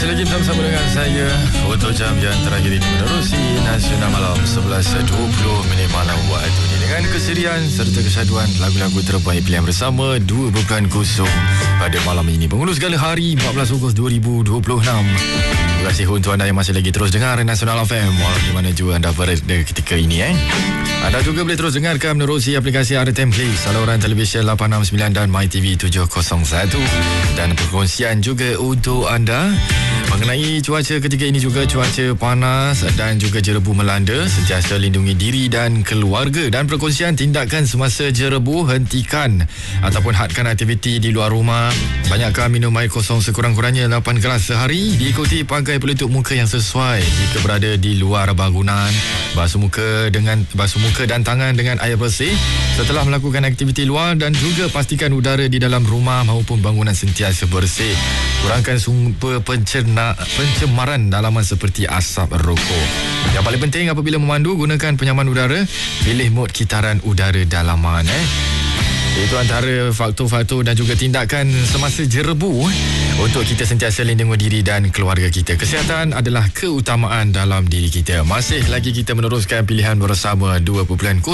Lagi bersama dengan saya untuk jam yang terakhir ini menerusi Nasional Malam 11.20 malam waktu ini dengan keserian serta kesyaduan lagu-lagu terbaik pilihan bersama 2.0 pada malam ini penghulu segala hari 14 Ogos 2026. Terima kasih untuk anda yang masih lagi terus dengar Nasional FM walau di mana juga anda berada ketika ini. Anda juga boleh terus dengarkan menerusi aplikasi RTM Play, saluran televisyen 869 dan MyTV 701, dan perkongsian juga untuk anda mengenai cuaca ketika ini juga cuaca panas dan juga jerebu melanda. Sentiasa lindungi diri dan keluarga, dan perkongsian tindakan semasa jerebu, hentikan ataupun hadkan aktiviti di luar rumah. Banyakkan minum air kosong sekurang-kurangnya 8 gelas sehari. Diikuti pakai pelitup muka yang sesuai jika berada di luar bangunan. Basuh muka dan tangan dengan air bersih setelah melakukan aktiviti luar, dan juga pastikan udara di dalam rumah maupun bangunan sentiasa bersih. Kurangkan sumber pencemaran dalaman seperti asap rokok. Yang paling penting apabila memandu, gunakan penyaman udara, pilih mod kitaran udara dalaman. Itu antara faktor-faktor dan juga tindakan semasa jerebu untuk kita sentiasa lindungi diri dan keluarga kita. Kesihatan adalah keutamaan dalam diri kita. Masih lagi kita meneruskan pilihan bersama 2.0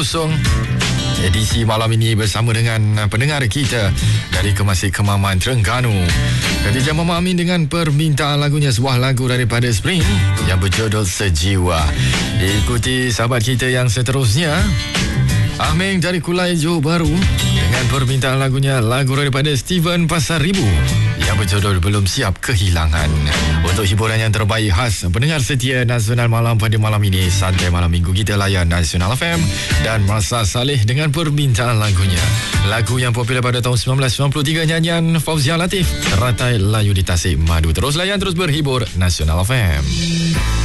edisi malam ini bersama dengan pendengar kita dari Kemasih Kemaman, Terengganu. Khadijah Mama Amin dengan permintaan lagunya, sebuah lagu daripada Spring yang berjudul Sejiwa. Ikuti sahabat kita yang seterusnya, Aming dari Kulai Johor Bahru dengan permintaan lagunya, lagu daripada Steven Pasaribu yang berjudul Belum Siap Kehilangan. Untuk hiburan yang terbaik khas pendengar setia Nasional Malam pada malam ini, santai malam minggu kita layan Nasional FM dan Masa Saleh dengan permintaan lagunya, lagu yang popular pada tahun 1993, nyanyian Fauzia Latif, Teratai Layu di Tasik Madu. Terus layan, terus berhibur Nasional FM.